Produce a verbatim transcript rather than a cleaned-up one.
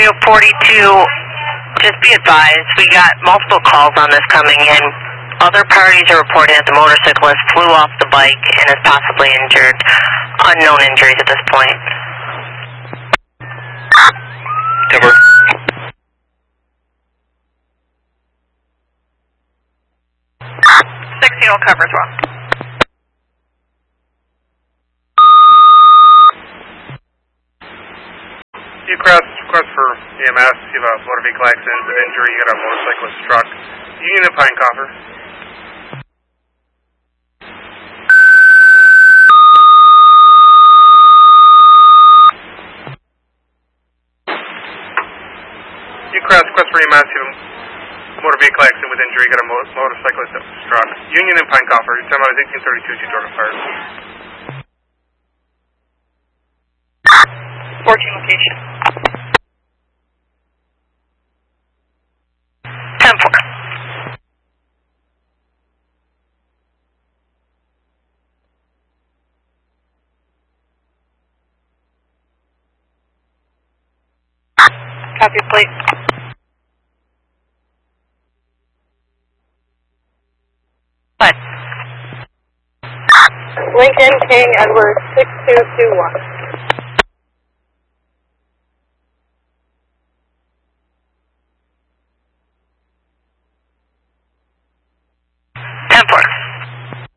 Studio forty-two, just be advised, we got multiple calls on this coming in. Other parties are reporting that the motorcyclist flew off the bike and is possibly injured. Unknown injuries at this point. Timber. sixteen will cover as well. You cross request for E M S, you have a motor vehicle accident with injury, you got a motorcyclist struck. Union and Pine Coffer. You cross request for E M S, you have a motor vehicle accident with injury, you got a mo motorcyclist that was struck. Union and Pine Coffer, your time out is eighteen thirty-two, two Jordan Fire. fourteen location. ten four. Copy plate. What? Lincoln King Edward six two two one.